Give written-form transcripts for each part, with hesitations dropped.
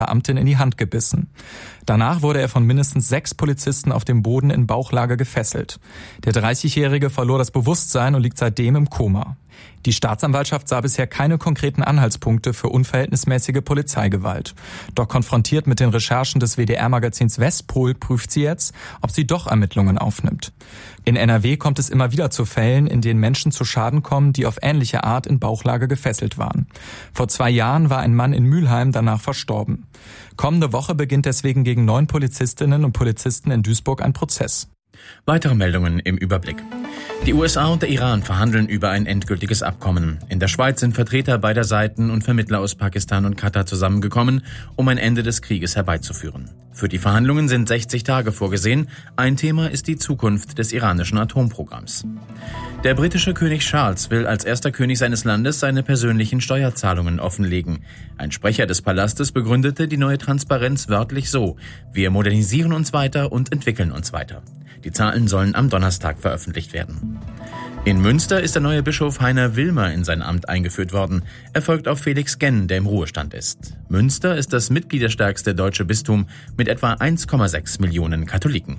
Beamtin in die Hand gebissen. Danach wurde er von mindestens 6 Polizisten auf dem Boden in Bauchlage gefesselt. Der 30-Jährige verlor das Bewusstsein und liegt seitdem im Koma. Die Staatsanwaltschaft sah bisher keine konkreten Anhaltspunkte für unverhältnismäßige Polizeigewalt. Doch konfrontiert mit den Recherchen des WDR-Magazins Westpol prüft sie jetzt, ob sie doch Ermittlungen aufnimmt. In NRW kommt es immer wieder zu Fällen, in denen Menschen zu Schaden kommen, die auf ähnliche Art in Bauchlage gefesselt waren. Vor 2 Jahren war ein Mann in Mülheim danach verstorben. Kommende Woche beginnt deswegen gegen 9 Polizistinnen und Polizisten in Duisburg ein Prozess. Weitere Meldungen im Überblick. Die USA und der Iran verhandeln über ein endgültiges Abkommen. In der Schweiz sind Vertreter beider Seiten und Vermittler aus Pakistan und Katar zusammengekommen, um ein Ende des Krieges herbeizuführen. Für die Verhandlungen sind 60 Tage vorgesehen. Ein Thema ist die Zukunft des iranischen Atomprogramms. Der britische König Charles will als erster König seines Landes seine persönlichen Steuerzahlungen offenlegen. Ein Sprecher des Palastes begründete die neue Transparenz wörtlich so: Wir modernisieren uns weiter und entwickeln uns weiter. Die Zahlen sollen am Donnerstag veröffentlicht werden. In Münster ist der neue Bischof Heiner Wilmer in sein Amt eingeführt worden. Er folgt auf Felix Genn, der im Ruhestand ist. Münster ist das mitgliederstärkste deutsche Bistum mit etwa 1,6 Millionen Katholiken.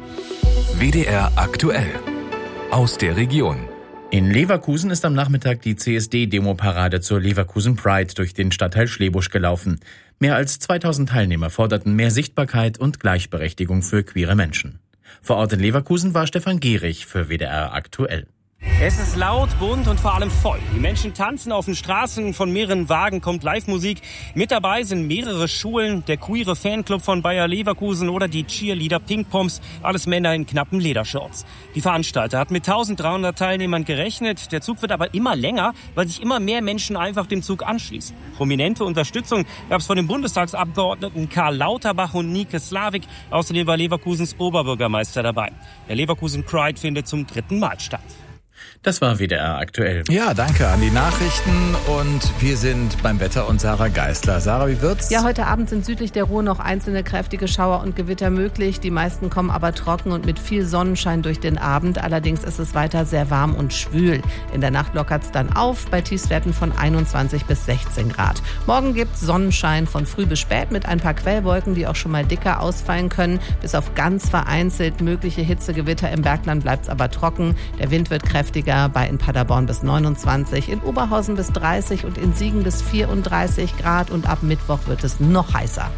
WDR aktuell. Aus der Region. In Leverkusen ist am Nachmittag die CSD-Demoparade zur Leverkusen Pride durch den Stadtteil Schlebusch gelaufen. Mehr als 2000 Teilnehmer forderten mehr Sichtbarkeit und Gleichberechtigung für queere Menschen. Vor Ort in Leverkusen war Stefan Gehrig für WDR aktuell. Es ist laut, bunt und vor allem voll. Die Menschen tanzen auf den Straßen, von mehreren Wagen kommt Live-Musik. Mit dabei sind mehrere Schulen, der queere Fanclub von Bayer Leverkusen oder die Cheerleader Pink Pomps, alles Männer in knappen Ledershorts. Die Veranstalter hat mit 1300 Teilnehmern gerechnet. Der Zug wird aber immer länger, weil sich immer mehr Menschen einfach dem Zug anschließen. Prominente Unterstützung gab es von den Bundestagsabgeordneten Karl Lauterbach und Nike Slavik. Außerdem war Leverkusens Oberbürgermeister dabei. Der Leverkusen Pride findet zum 3. Mal statt. Das war WDR aktuell. Ja, danke an die Nachrichten und wir sind beim Wetter und Sarah Geisler. Sarah, wie wird's? Ja, heute Abend sind südlich der Ruhr noch einzelne kräftige Schauer und Gewitter möglich. Die meisten kommen aber trocken und mit viel Sonnenschein durch den Abend. Allerdings ist es weiter sehr warm und schwül. In der Nacht lockert's dann auf bei Tiefstwerten von 21 bis 16 Grad. Morgen gibt's Sonnenschein von früh bis spät mit ein paar Quellwolken, die auch schon mal dicker ausfallen können. Bis auf ganz vereinzelt mögliche Hitzegewitter im Bergland bleibt's aber trocken. Der Wind wird kräftiger, bei in Paderborn bis 29, in Oberhausen bis 30 und in Siegen bis 34 Grad und ab Mittwoch wird es noch heißer.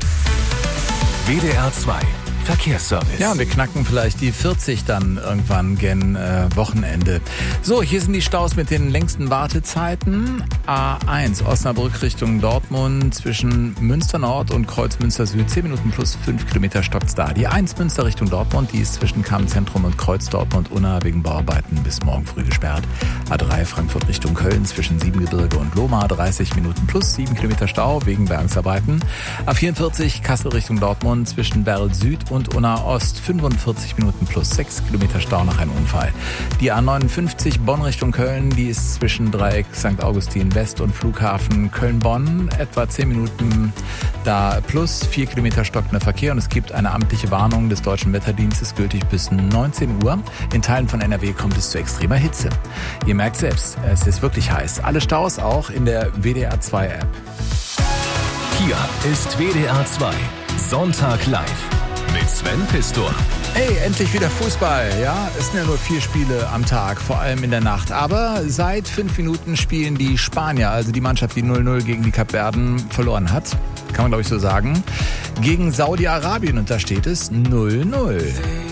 WDR 2 Verkehrsservice. Ja, wir knacken vielleicht die 40 dann irgendwann gen Wochenende. So, hier sind die Staus mit den längsten Wartezeiten. A1 Osnabrück Richtung Dortmund zwischen Münster Nord und Kreuzmünster Süd. 10 Minuten plus 5 Kilometer stockt's da. Die A1 Münster Richtung Dortmund, die ist zwischen Kammzentrum und Kreuz Dortmund Unna wegen Bauarbeiten bis morgen früh gesperrt. A3 Frankfurt Richtung Köln zwischen Siebengebirge und Lohmar 30 Minuten plus 7 Kilometer Stau wegen Bergungsarbeiten. A44 Kassel Richtung Dortmund zwischen Werl Süd und Unna Ost 45 Minuten plus 6 Kilometer Stau nach einem Unfall. Die A59 Bonn Richtung Köln, die ist zwischen Dreieck St. Augustin West und Flughafen Köln-Bonn etwa 10 Minuten da plus 4 Kilometer stockender Verkehr und es gibt eine amtliche Warnung des Deutschen Wetterdienstes gültig bis 19 Uhr. In Teilen von NRW kommt es zu extremer Hitze. Ihr merkt selbst, es ist wirklich heiß. Alle Staus auch in der WDR 2 App. Hier ist WDR 2 Sonntag live. Mit Sven Pistor. Hey, endlich wieder Fußball. Ja, es sind ja nur 4 Spiele am Tag, vor allem in der Nacht. Aber seit 5 Minuten spielen die Spanier, also die Mannschaft, die 0-0 gegen die Kapverden verloren hat, kann man glaube ich so sagen, gegen Saudi-Arabien und da steht es 0-0.